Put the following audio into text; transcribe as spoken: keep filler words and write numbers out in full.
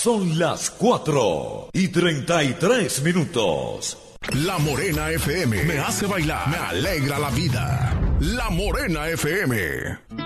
Son las cuatro y treinta y tres minutos. La Morena F M me hace bailar, me alegra la vida. La Morena F M.